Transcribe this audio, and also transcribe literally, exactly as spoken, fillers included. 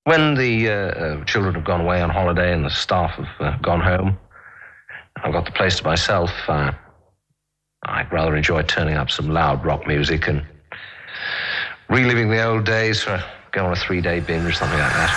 When the uh, uh, children have gone away on holiday and the staff have uh, gone home, I've got the place to myself. Uh, I'd rather enjoy turning up some loud rock music and reliving the old days, for go on a three-day binge or something like that.